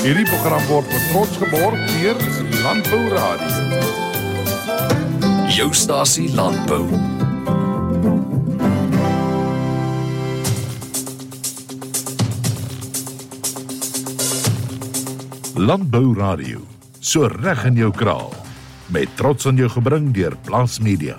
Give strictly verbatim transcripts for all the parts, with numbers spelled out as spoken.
Hierdie program word met trots geborg deur Landbou Radio. Jou stasie Landbou. Landbou Radio, so reg in jou kraal. Met trots aan jou gebring deur Plaas Media.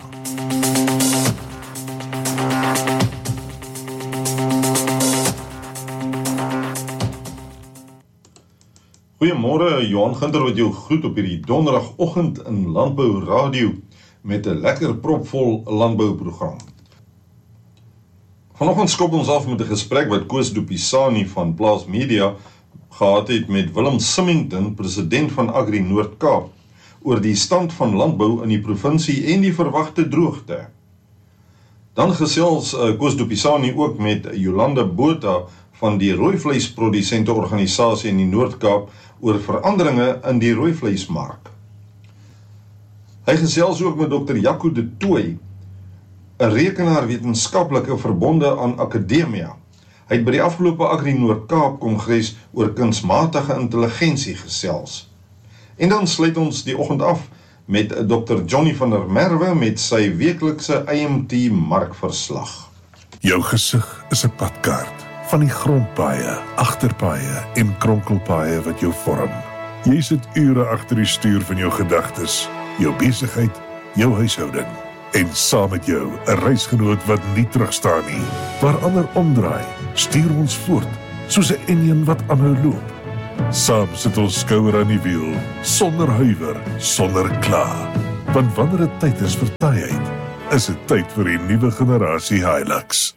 Goeiemôre, Johan Ginter wat jou groet op hierdie donderdagoggend in Landbou Radio met 'n lekker propvol landbouprogram. Vanoggend skop ons af met 'n gesprek wat Koos Dupisani van Plaas Media gehad het met Willem Symington, president van Agri Noord-Kaap, oor die stand van landbou in die provinsie en die verwagte droogte. Dan gesels uh, Koos Dupisani ook met Jolanda Botha van die rooivleisprodusente organisasie in die Noord-Kaap oor veranderinge in die rooivleismark. Hy gesels ook met dokter Jaco de Tooy, 'n rekenaarwetenskaplike verbonde aan Akademia. Hy het by die afgelope Agri Noord-Kaap Kongres oor kunsmatige intelligensie gesels. En dan sluit ons die oggend af met dokter Johnny van der Merwe met sy weeklikse I M T markverslag. Jou gesig is 'n padkaart van die grondpaaie, agterpaaie en kronkelpaaie wat jou vorm. Jy sit ure agter die stuur van jou gedagtes, jou besigheid, jou huishouding. En saam met jou 'n reisgenoot wat nie terugstaan nie. Waar ander omdraai, stuur ons voort, soos 'n enjin wat aanhou loop. Saam sit ons skouer aan die wiel, sonder huiwer, sonder kla. Want wanneer dit tyd is vir taaiheid, is dit tyd vir die nuwe generasie Hilux.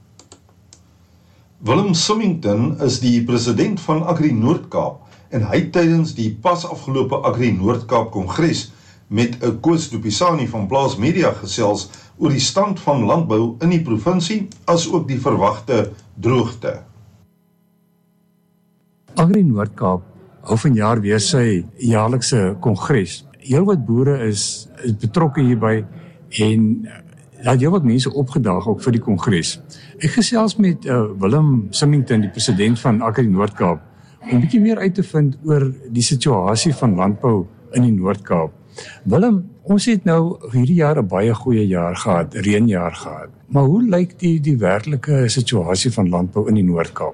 Willem Symington is die president van Agri Noord-Kaap en hy het tydens die pas afgelope Agri Noord-Kaap Kongres met 'n Koos Dupisani van Plaas Media gesels oor die stand van landbou in die provinsie as ook die verwagte droogte. Agri Noord-Kaap hou vanjaar weer sy jaarlikse kongres. Heel wat boere is, is betrokke hierby en daar het heel wat mense opgedaag ook vir die kongres. Ek gesels met uh, Willem Symington, die president van Agri Noord-Kaap, om 'n bietjie meer uit te vind oor die situasie van landbou in die Noord-Kaap. Willem, ons het nou hierdie jaar 'n baie goeie jaar gehad, reënjaar gehad. Maar hoe lyk die die werklike situasie van landbou in die Noord-Kaap?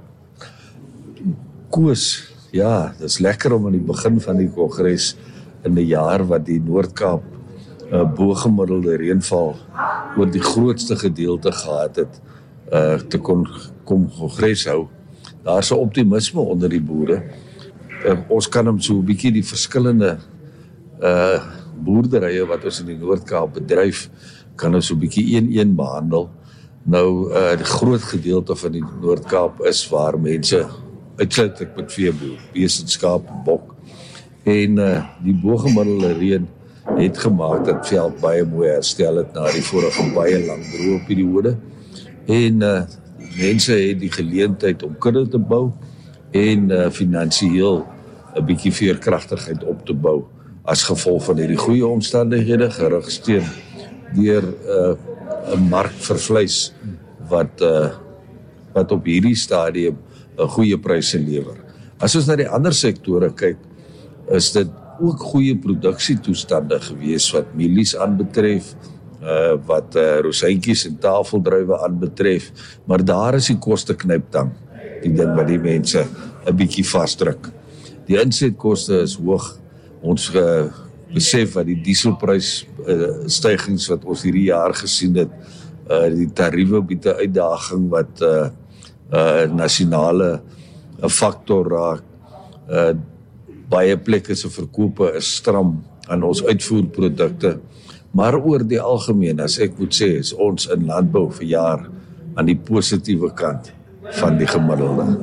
Koos, ja, dit is lekker om aan die begin van die kongres in 'n jaar wat die Noord-Kaap 'n uh, bo-gemiddelde reënval oor die grootste gedeelte gehad het, uh, te kon kom kongres hou. Daar's 'n optimisme onder die boere. Uh, ons kan hom so 'n bietjie die verskillende uh, boerderye wat ons in die Noord-Kaap bedryf, kan ons so 'n bietjie een-een behandel. Nou, uh, die groot gedeelte van die Noord-Kaap is waar mense uitsluitlik met vee boer, beestenskaap, bok. En uh, die bo-gemiddelde reën het gemaak dat veld baie mooi herstel het na die vorige baie lang droë periode. En uh, mense het die geleentheid om kudde te bou en uh, finansiëel 'n bietjie veerkragtigheid op te bou as gevolg van hierdie goeie omstandighede, gerugsteun deur 'n uh, mark vir vleis wat uh, wat op hierdie stadium 'n goeie pryse lewer. As ons na die ander sektore kyk, is dit ook goeie produksietoestande gewees wat mielies aanbetref, uh, wat uh, rosientjies en tafeldruiwe aanbetref, maar daar is die koste knyptang, die ding wat die mense 'n bietjie vasdruk. Die insetkoste is hoog. Ons uh, besef wat die dieselprys uh, stygings wat ons hierdie jaar gesien het, uh, die tariewe bied 'n uitdaging wat uh, uh, nasionale uh, faktor raak. Uh, baie plekke se verkope is stram aan ons uitvoerprodukte, maar oor die algemeen, as ek moet sê, is ons in landbou vir jaar aan die positiewe kant van die gemiddelde.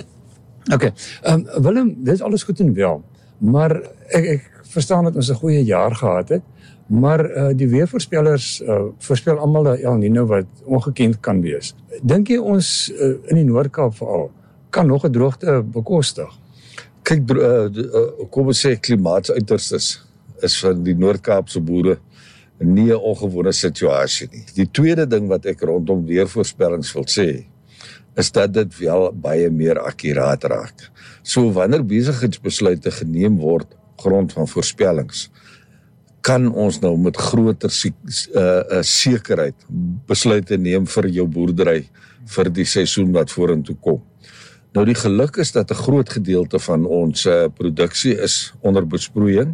Ok, um, Willem, dit is alles goed en wel, maar ek, ek verstaan dat ons 'n goeie jaar gehad het, maar uh, die weervoorspellers uh, voorspel almal 'n El Nino wat ongekend kan wees. Dink jy ons uh, in die Noord-Kaap veral kan nog 'n droogte bekostig? Kyk, uh, uh, kom ons sê klimaatsuiterstes is van die Noord-Kaapse boere nie 'n ongewone situasie nie. Die tweede ding wat ek rondom weervoorspellings wil sê, is dat dit wel baie meer akkuraat raak. So wanneer besigheidsbesluite geneem word op grond van voorspellings, kan ons nou met groter uh, uh, sekerheid besluite neem vir jou boerdery vir die seisoen wat vorentoe kom. Nou die geluk is dat 'n groot gedeelte van ons uh, produksie is onder besproeiing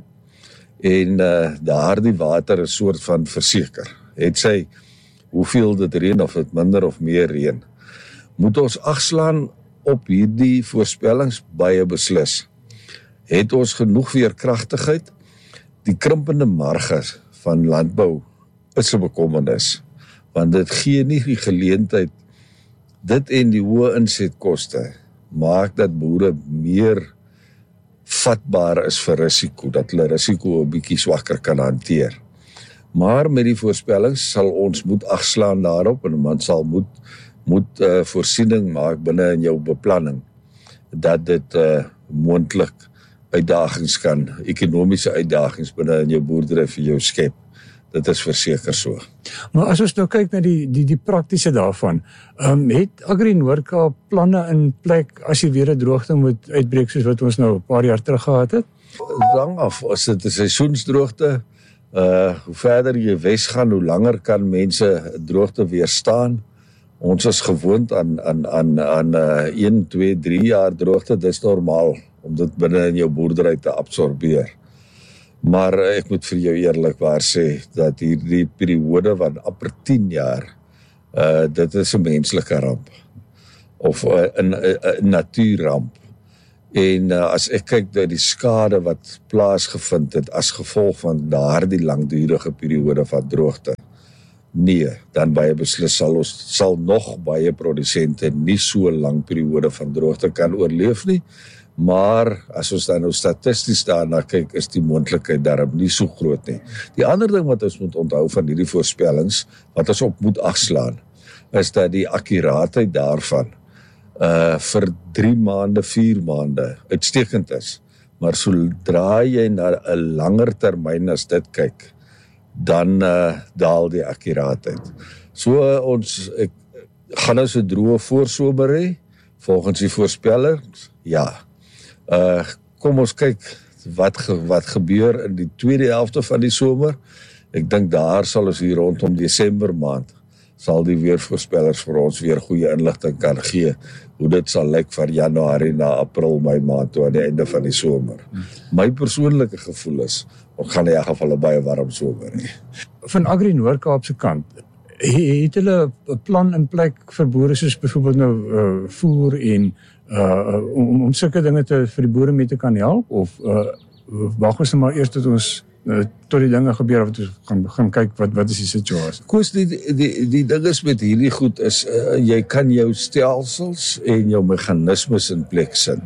en uh, daardie water is soort van verseker. Het sy hoeveel dit reën of dit minder of meer reën. Moet ons agslaan op hierdie voorspellings baie beslis. Het ons genoeg veerkragtigheid? Die krimpende marges van landbou is 'n bekommernis, want dit gee nie die geleentheid, dit en die hoë insetkoste maak dat boere meer vatbaar is vir risiko, dat hulle risiko 'n bietjie swakker kan hanteer. Maar met die voorspellings sal ons moet agslaan daarop en man sal moet moet uh, voorsiening maak binne in jou beplanning dat dit uh, moontlik uitdagings kan, ekonomiese uitdagings binne in jou boerdery vir jou skep. Dit is verseker so. Maar as ons nou kyk na die die die praktiese daarvan, um, het Agri Noord-Kaap planne in plek as jy weer 'n droogte moet uitbreek soos wat ons nou 'n paar jaar terug gehad het? Lang af, as dit 'n seisoensdroogte, uh, hoe verder jy wes gaan, hoe langer kan mense droogte weerstaan. Ons is gewoond aan aan aan aan uh, een, twee, drie jaar droogte, dis normaal om dit binne in jou boerdery te absorbeer. Maar uh, ek moet vir jou eerlikwaar sê dat hierdie periode van amper tien jaar, uh, dit is 'n menslike ramp of 'n uh, uh, natuurramp. En uh, as ek kyk na die skade wat plaasgevind het as gevolg van daardie langdurige periode van droogte, nee, dan baie beslis sal ons sal nog baie produsente nie so lang periode van droogte kan oorleef nie, maar as ons dan nou statisties daarna kyk, is die moontlikheid daarom nie so groot nie. Die ander ding wat ons moet onthou van hierdie voorspellings, wat ons op moet agslaan, is dat die akkuraatheid daarvan uh, vir drie maande, vier maande uitstekend is, maar sodra jy na 'n langer termyn as dit kyk, dan uh, daal die akkuraatheid. So uh, ons ek, gaan ons 'n droë voorsomer hê, volgens die voorspellers, ja. Uh, kom ons kyk wat, ge, wat gebeur in die tweede helfte van die somer. Ek dink daar sal ons hier rondom Desember maand, sal die weervoorspellers vir ons weer goeie inligting kan gee, hoe dit sal lyk van Januarie na April, Mei maand toe aan die einde van die somer. My persoonlike gevoel is, ons gaan in elk geval 'n baie warm somer hê. Van Agri Noord-Kaap se kant, het hulle 'n plan in plek vir boere soos byvoorbeeld nou uh, voer en uh, om, om sulke dinge te, vir die boere mee te kan help, of uh, wag ons nou maar eers tot ons uh, tot die dinge gebeur, of ons gaan begin kyk wat, wat is die situasie? Koos, die, die, die ding is met hierdie goed is, uh, jy kan jou stelsels en jou meganismes in plek sit.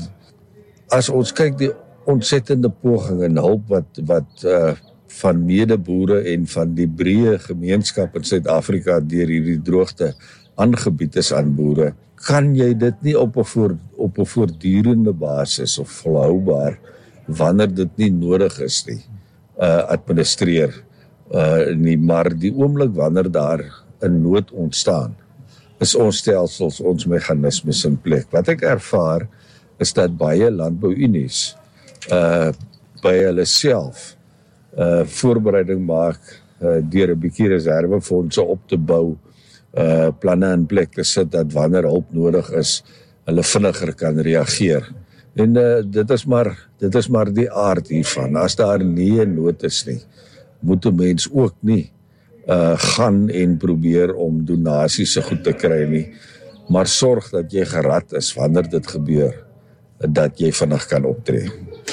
As ons kyk die ontsettende poging en hulp wat, wat uh, van medeboere en van die breë gemeenskap in Suid-Afrika deur hierdie droogte aangebied is aan boere, kan jy dit nie op 'n voor, op 'n voortdurende basis of volhoubaar, wanneer dit nie nodig is nie, uh, administreer uh, nie, maar die oomblik wanneer daar 'n nood ontstaan, is ons stelsels, ons meganismes in plek. Wat ek ervaar, is dat baie landbouunies uh, by hulle self uh, voorbereiding maak uh, deur 'n bietjie reservefondse op te bou, uh, planne in plek te sit, dat wanneer hulp nodig is, hulle vinniger kan reageer. En uh, dit is maar dit is maar die aard hiervan. As daar nie 'n nood is nie, moet 'n mens ook nie uh, gaan en probeer om donasies se goed te kry nie, maar sorg dat jy gerad is wanneer dit gebeur, dat jy vinnig kan optree.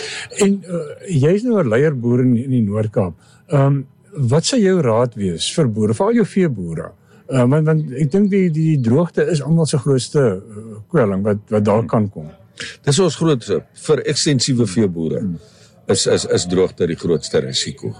En uh, jy is nou 'n leierboer in, in die Noord-Kaap. Um, wat sou jou raad wees vir boere, veral jou veeboere? Uh, want, want ek dink die, die droogte is almal se grootste uh, kwelling wat, wat daar kan kom. Dis ons grootste, vir ekstensiewe veeboere, is, is, is droogte die grootste risiko.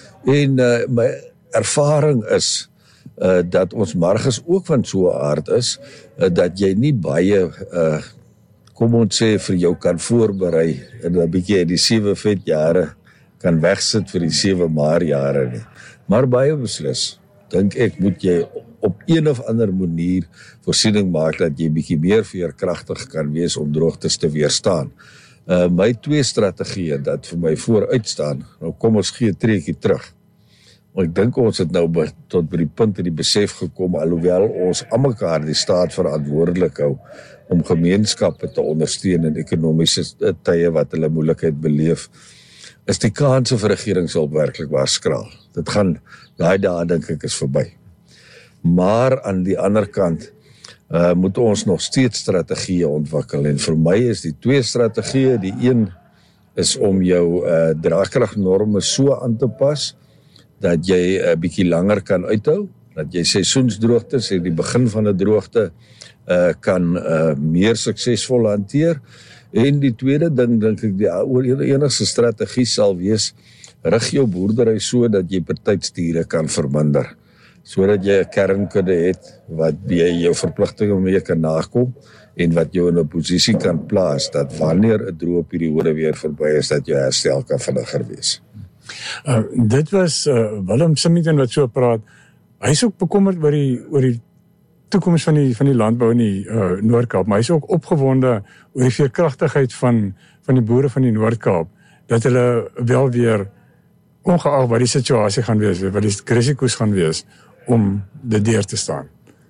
En uh, my ervaring is, uh, dat ons marges ook van so 'n aard is, uh, dat jy nie baie, uh, kom ons sê, vir jou kan voorberei, en 'n bietjie die sewe vet jare kan wegsit vir die sewe maar jare nie. Maar baie beslis, dink ek, moet jy op een of ander manier voorsiening maak dat jy bietjie meer veerkragtig kan wees om droogtes te weerstaan. Uh, my twee strategieë dat vir my vooruit staan, nou kom ons gee 'n treukie terug. Maar ek dink ons het nou by, tot by die punt in die besef gekom, alhoewel ons almekaar die staat verantwoordelik hou om gemeenskappe te ondersteun in ekonomiese tye wat hulle moeilikheid beleef, is die kanse vir regeringshulp werklik waar skraal. Dit gaan, daai dae dink ek is verby. Maar aan die ander kant uh, moet ons nog steeds strategieë ontwikkel en vir my is die twee strategieë, die een is om jou uh, draagkragnorme so aan te pas dat jy 'n uh, bietjie langer kan uithou, dat jy seisoensdroogtes en die begin van 'n droogte uh, kan uh, meer suksesvol hanteer. En die tweede ding, dink ek, die enigste strategie sal wees, rig jou boerdery so dat jy partydsdiere kan verminder, sodat jy 'n kernkudde het wat jy jou verpligtinge mee kan nakom en wat jou in 'n posisie kan plaas dat wanneer 'n droë periode weer verby is, dat jou herstel kan vinniger wees. Uh, dit was uh, Willem Symington wat so praat. Hy is ook bekommerd oor die oor die toekoms van die van die landbou in die uh, Noord-Kaap, maar hy is ook opgewonde oor die veerkragtigheid van van die boere van die Noord-Kaap, dat hulle wel weer, ongeag wat die situasie gaan wees, wat die risiko's gaan wees, om dit deur te staan.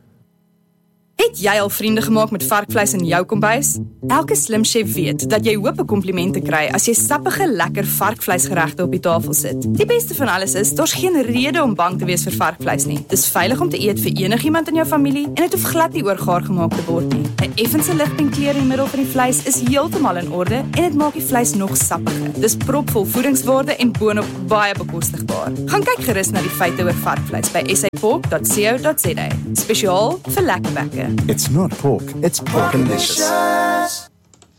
Het jy al vriende gemaak met varkvleis in jou kombuis? Elke slim chef weet dat jy hoop komplimente kry as jy sappige, lekker varkvleisgeregte op die tafel sit. Die beste van alles is, daar's geen rede om bang te wees vir varkvleis nie. Dis veilig om te eet vir enigiemand in jou familie en dit hoef glad nie oorgaar gemaak te word nie. 'n Effense ligpuntkleur in die middel van die vleis is heeltemal in orde en dit maak die vleis nog sappiger. Dis propvol voedingswaarde en boonop baie bekostigbaar. Gaan kyk gerus na die feite oor varkvleis by s a pork dot co dot z a. Spesiaal vir lekker bekke. It's not pork, it's porkalicious.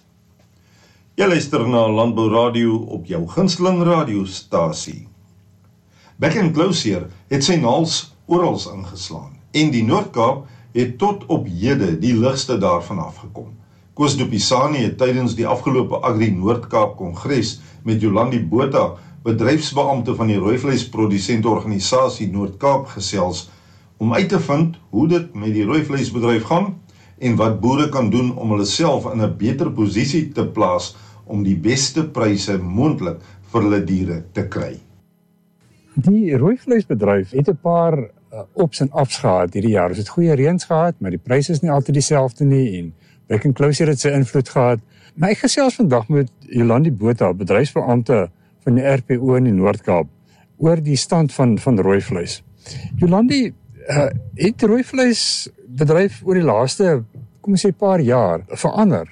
Jy luister na Landbou Radio op jou gunsteling radiostasie. Back and Closer het sy naals oral ingeslaan en die Noord-Kaap het tot op hede die ligste daarvan afgekom. Koos Dupisani het tydens die afgelope Agri Noord-Kaap Kongres met Jolandi Botha, bedryfsbeampte van die rooivleisprodusent-organisasie Noord-Kaap gesels om uit te vind hoe dit met die rooivleisbedryf gaan en wat boere kan doen om hulle self in 'n beter posisie te plaas om die beste pryse moontlik vir hulle diere te kry. Die rooivleisbedryf het 'n paar uh, ups en ups gehad hierdie jaar. Ons het goeie reëns gehad, maar die pryse is nie altyd dieselfde nie en Back and Closer het sy invloed gehad. Maar ek gesels vandag met Jolandi Botha, bedryfsbeampte van die R P O in die Noord-Kaap, oor die stand van, van rooivleis. Jolandi, uh, het die rooivleisbedryf oor die laaste, kom ons sê, paar jaar verander?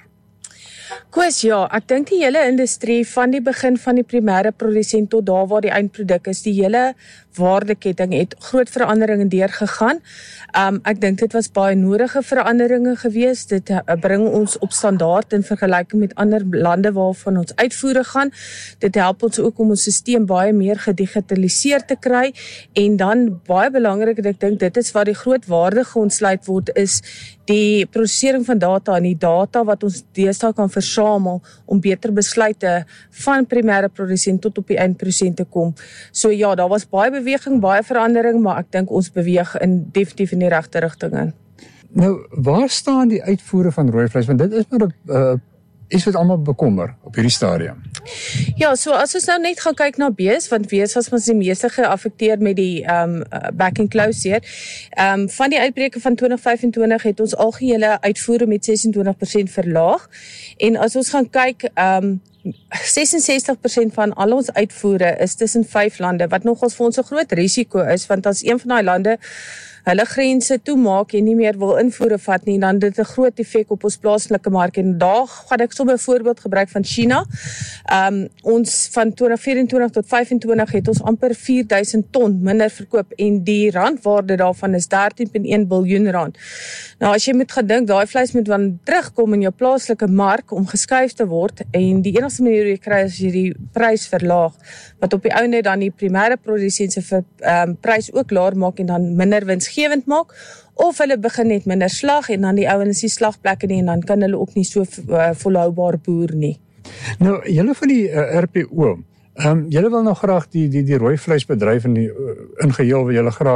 Koos, ja, ek dink die hele industrie van die begin van die primêre produsent tot daar waar die eindproduk is, die hele waardeketting het groot veranderinge deurgegaan. Um, ek dink dit was baie nodige veranderinge gewees. Dit uh, bring ons op standaard in vergelyking met ander lande waarvan ons uitvoere gaan. Dit help ons ook om ons stelsel baie meer gedigitaliseer te kry en dan baie belangrik, en ek dink dit is waar die groot waarde geontsluit word, is die prosesering van data en die data wat ons deesdae kan versamel om beter besluite van primêre produsent tot op die eindprodusent te kom. So ja, daar was baie beweging, baie verandering, maar ek dink ons beweeg in definitief in die regte rigting in. Nou, waar staan die uitvoere van rooivleis? Want dit is maar 'n uh, iets wat almal bekommer op hierdie stadium. Ja, so as ons nou net gaan kyk na bees, want bees was ons die meeste geaffekteer met die um, Back and Closer. Um, van die uitbreke van twintig vyf en twintig het ons algehele uitvoere met ses en twintig persent verlaag. En as ons gaan kyk, um, ses en sestig persent van al ons uitvoere is tussen vyf lande, wat nogals vir ons 'n groot risiko is, want as een van die lande hulle grense toemaak en nie meer wil invoere vat nie, dan dit 'n groot effek op ons plaaslike mark. En daar gaan ek sommer 'n voorbeeld gebruik van China. Um, ons van twintig vyf en twintig tot vyf en twintig het ons amper vier duisend ton minder verkoop en die randwaarde daarvan is dertien komma een biljoen rand. Nou as jy moet gaan dink, daai vleis moet dan terugkom in jou plaaslike mark om geskuif te word en die enigste manier hoe jy kry is jy die prys verlaag, wat op die ou net dan die primêre produsent se um, prys ook laer maak en dan minder winsgewend maak, of hulle begin net minder slag en dan die ouens die slagplekke nie en dan kan hulle ook nie so uh, volhoubaar boer nie. Nou, julle van die uh, R P O, um, julle wil nou graag die die die rooivleisbedryf in die uh, in geheel wil julle graag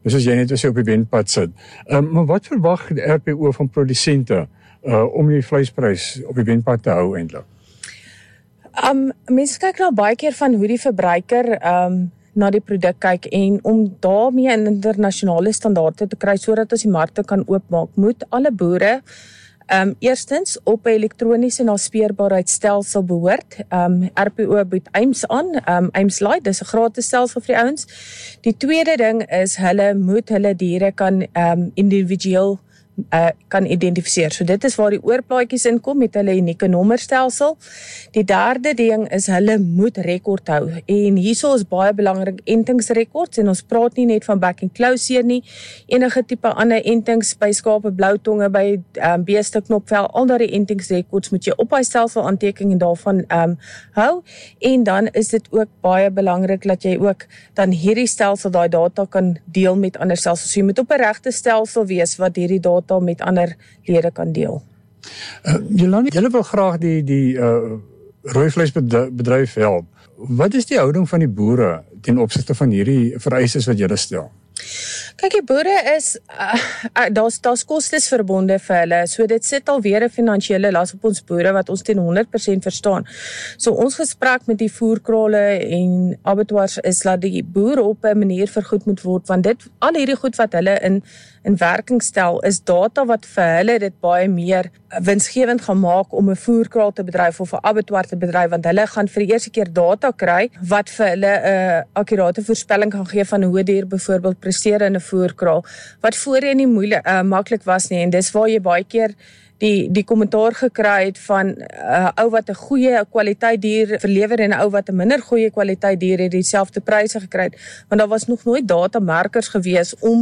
Dis as jy net as jy op die wendpad sit. Um, maar wat verwag die R P O van produsente uh, om die vleisprys op die wendpad te hou eintlik? Um, mense kyk nou baie keer van hoe die verbruiker um, na die produk kyk en om daarmee in internasionale standaarde te kry sodat ons die markte kan oopmaak, moet alle boere Um, eerstens op 'n elektroniese naspeurbaarheidstelsel behoort. Um, R P O bied Aims aan, um, Aims Lite, dis 'n gratis stelsel vir die ouens. Die tweede ding is hulle moet hulle diere kan um, individueel Uh, kan identifiseer. So dit is waar die oorplaatjies inkom met hulle unieke nommerstelsel. Die derde ding is hulle moet rekord hou. En hierso is baie belangrik entingsrekords en ons praat nie net van back and close nie. Enige tipe ander entings by skape, bloutonge, by um, beeste, knopvel, al daardie entingsrekords moet jy op hy stelsel aanteken en daarvan um, hou. En dan is dit ook baie belangrik dat jy ook dan hierdie stelsel, daai data kan deel met ander stelsels. So jy moet op 'n regte stelsel wees wat hierdie data met ander lede kan deel. Uh, Jolande, julle wil graag die die uh, rooivleisbedryf help. Wat is die houding van die boere ten opsigte van hierdie vereistes wat julle stel? Kyk, die boere is, uh, uh, daar's daar's kostes verbonde vir hulle, so dit sit alweer 'n finansiële las op ons boere wat ons ten honderd persent verstaan. So ons gesprek met die voerkrale en abattoirs is dat die boere op 'n manier vergoed moet word, want dit, al hierdie goed wat hulle in in werking stel, is data wat vir hulle dit baie meer winsgewend gaan maak om 'n voerkraal te bedryf of 'n abattoir te bedryf, want hulle gaan vir die eerste keer data kry wat vir hulle 'n uh, akkurate voorspelling gaan gee van hoe dier byvoorbeeld presteer in 'n voerkraal, wat voorheen nie moeilik uh, maklik was nie, en dis waar jy baie keer die die kommentaar gekry het van 'n uh, ou wat 'n goeie kwaliteit dier verlewer en 'n ou wat 'n minder goeie kwaliteit dier het dieselfde pryse gekry het, want daar was nog nooit datamerkers gewees om